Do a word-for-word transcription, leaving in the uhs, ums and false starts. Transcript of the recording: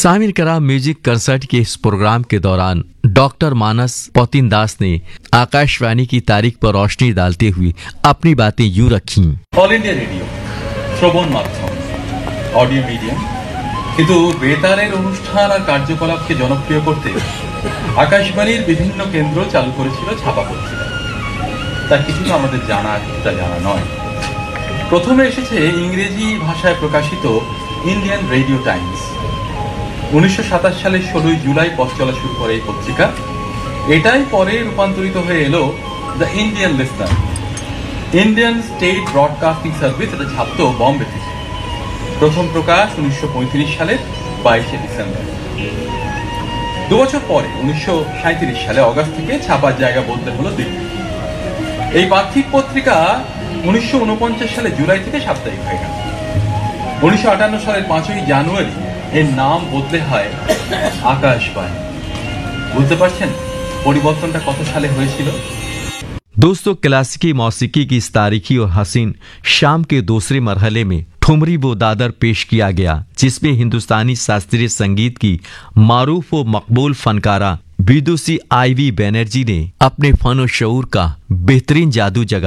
सामिर कराम music concert के इस प्रोग्राम के दौरान डॉक्टर मानस पौतिन दास ने आकाशवाणी की तारीख पर रोशनी डालते हुए अपनी बातें यूं रखीं। অল ইন্ডিয়া রেডিও শ্রবণ মাধ্যম অডিও মিডিয়াম, কিন্তু বেতারের অনুষ্ঠান আর কার্যকলাপকে জনপ্রিয় করতে আকাশবাণীর বিভিন্ন কেন্দ্র চালু করেছিল ছাপা পত্রিকা। তার কিছুটা আমাদের জানা, কিছুটা জানা নয়। প্রথমে এসেছে ইংরেজি ভাষায় প্রকাশিত ইন্ডিয়ান রেডিও টাইমস। উনিশশো সাতাশ সালের ষোলোই জুলাই পথ চলা শুরু করে এই পত্রিকা। এটাই পরে রূপান্তরিত হয়ে এলো the Indian listener. Indian state broadcasting service এটা ছাপত বম্বে থেকে। প্রথম প্রকাশ উনিশশো পঁয়ত্রিশ সালের বাইশে ডিসেম্বর। দু বছর পরে উনিশশো সাঁত্রিশ সালে অগাস্ট থেকে ছাপার জায়গা বদলে হলো দিল্লি। এই বার্ষিক পত্রিকা উনিশশো উনপঞ্চাশ সালে জুলাই থেকে সাপ্তাহিক হয়ে গেল। উনিশশো আটান্ন সালের পাঁচই জানুয়ারি এর নাম বদলে হয় আকাশবাণী। বুঝতে পারছেন পরিবর্তনটা কত সালে হয়েছিল? दोस्तों, क्लासिकी मौसीकी की इस तारीखी और हसीन शाम के दूसरे मरहले में ठुमरी वो दादर पेश किया गया, जिसमें हिंदुस्तानी शास्त्रीय संगीत की मारूफ व मकबूल फनकारा विदुषी आई वी बैनर्जी ने अपने फन और शऊर का बेहतरीन जादू जगा